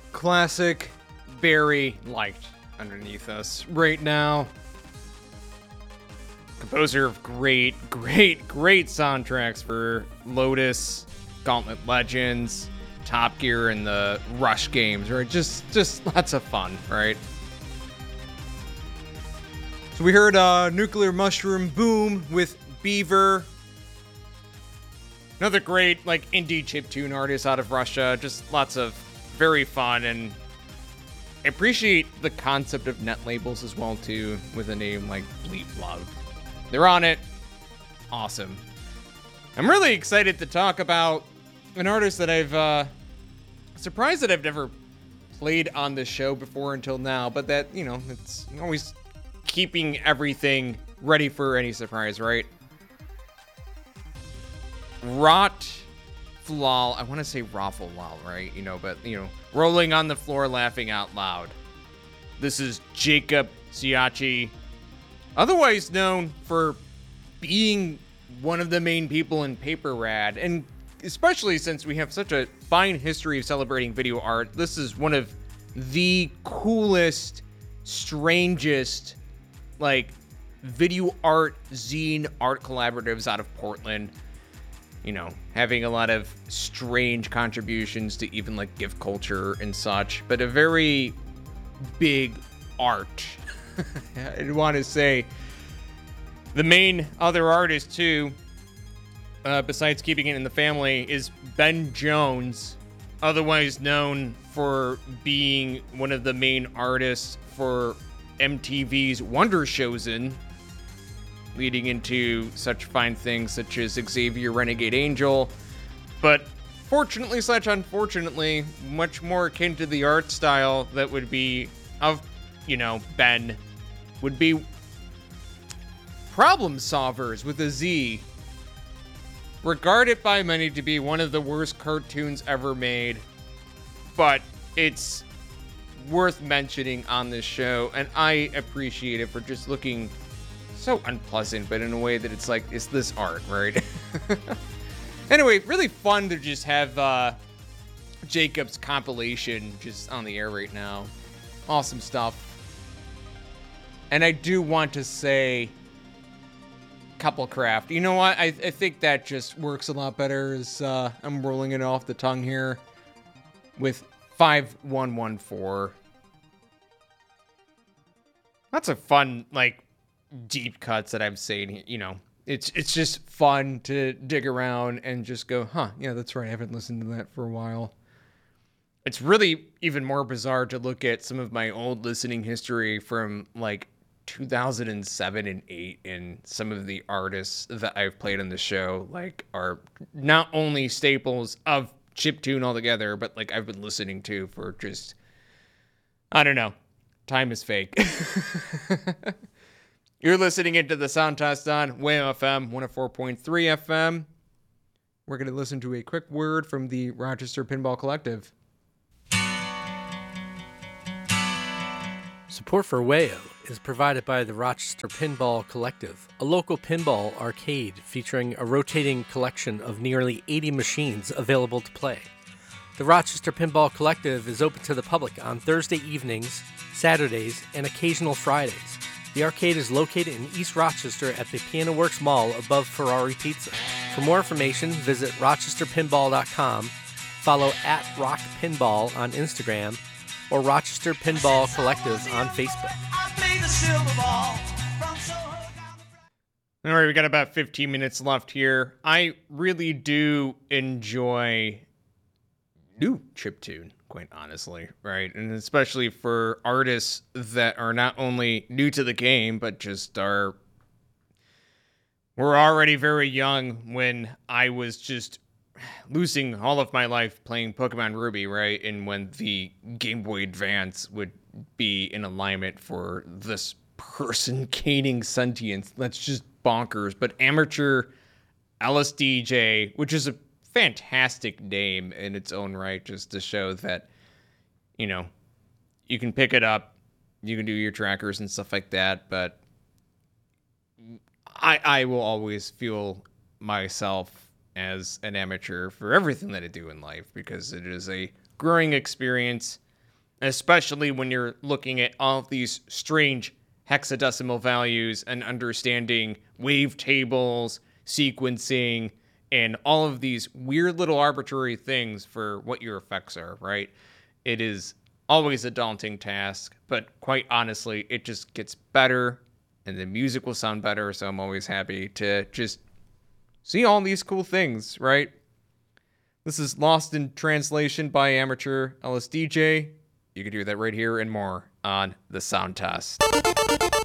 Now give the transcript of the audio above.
classic, very liked underneath us right now. Composer of great soundtracks for Lotus, Gauntlet Legends, Top Gear, and the Rush games, right? Just lots of fun, right? So we heard Nuclear Mushroom Boom with Beaver. Another great, indie chiptune artist out of Russia. Just lots of very fun, and I appreciate the concept of net labels as well, too, with a name like Bleep Love. They're on it. Awesome. I'm really excited to talk about an artist that I've, surprised that I've never played on this show before until now, but that, it's always keeping everything ready for any surprise, right? Rot Flal, I want to say Rafflewal, right? But, rolling on the floor laughing out loud. This is Jacob Ciacci, otherwise known for being one of the main people in Paper Rad, and especially since we have such a fine history of celebrating video art, this is one of the coolest, strangest, video art, zine art collaboratives out of Portland. Having a lot of strange contributions to even gift culture and such, but a very big art. I want to say the main other artist too, besides keeping it in the family, is Ben Jones, otherwise known for being one of the main artists for MTV's Wonder Chosen, leading into such fine things such as Xavier Renegade Angel, but fortunately / unfortunately, much more akin to the art style that would be of, Ben, would be Problem Solvers with a Z, regarded by many to be one of the worst cartoons ever made, but it's worth mentioning on this show, and I appreciate it for just looking so unpleasant, but in a way that it's is this art, right? Anyway, really fun to just have Jacob's compilation just on the air right now. Awesome stuff. And I do want to say Couplecraft. You know what? I think that just works a lot better as I'm rolling it off the tongue here with 5114. That's a fun, deep cuts that I'm saying here. It's just fun to dig around and just go, yeah, that's right. I haven't listened to that for a while. It's really even more bizarre to look at some of my old listening history from 2007 and 8, and some of the artists that I've played on the show are not only staples of chiptune altogether, but I've been listening to for just, I don't know. Time is fake. You're listening into the Sound Test on WAYO FM 104.3 FM. We're going to listen to a quick word from the Rochester Pinball Collective. Support for WAYO is provided by the Rochester Pinball Collective, a local pinball arcade featuring a rotating collection of nearly 80 machines available to play. The Rochester Pinball Collective is open to the public on Thursday evenings, Saturdays, and occasional Fridays. The arcade is located in East Rochester at the Piano Works Mall above Ferrari Pizza. For more information, visit rochesterpinball.com, follow @RockPinball on Instagram, or Rochester Pinball Collective on Facebook. All right, we got about 15 minutes left here. I really do enjoy new chiptune, quite honestly, right? And especially for artists that are not only new to the game, but just were already very young when I was just losing all of my life playing Pokemon Ruby, right? And when the Game Boy Advance would be in alignment for this person gaining sentience, that's just bonkers. But Amateur LSDJ, which is a fantastic name in its own right, just to show that, you can pick it up, you can do your trackers and stuff like that, but I will always feel myself as an amateur for everything that I do in life, because it is a growing experience. especially when you're looking at all of these strange hexadecimal values and understanding wave tables, sequencing, and all of these weird little arbitrary things for what your effects are, right? It is always a daunting task, but quite honestly, it just gets better and the music will sound better, so I'm always happy to just see all these cool things, right? This is Lost in Translation by Amateur LSDJ. You can do that right here and more on The Sound Test.